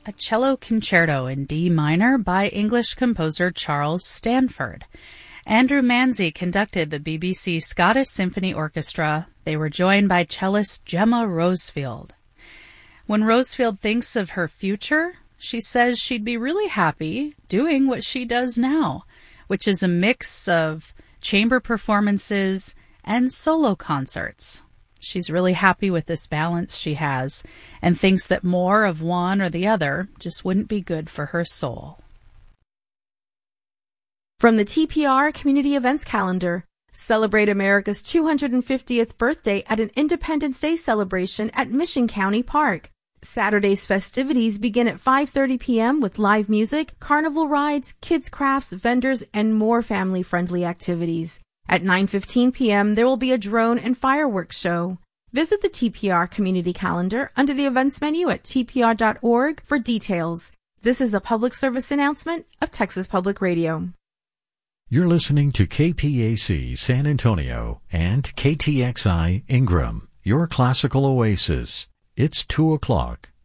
a cello concerto in D minor by English composer Charles Stanford. Andrew Manzi conducted the BBC Scottish Symphony Orchestra. They were joined by cellist Gemma Rosefield. When Rosefield thinks of her future, she says she'd be really happy doing what she does now, which is a mix of chamber performances and solo concerts. She's really happy with this balance she has and thinks that more of one or the other just wouldn't be good for her soul. From the TPR Community Events Calendar, celebrate America's 250th birthday at an Independence Day celebration at Mission County Park. Saturday's festivities begin at 5:30 p.m. with live music, carnival rides, kids' crafts, vendors, and more family-friendly activities. At 9:15 p.m., there will be a drone and fireworks show. Visit the TPR Community Calendar under the events menu at tpr.org for details. This is a public service announcement of Texas Public Radio. You're listening to KPAC San Antonio and KTXI Ingram, your classical oasis. It's 2 o'clock.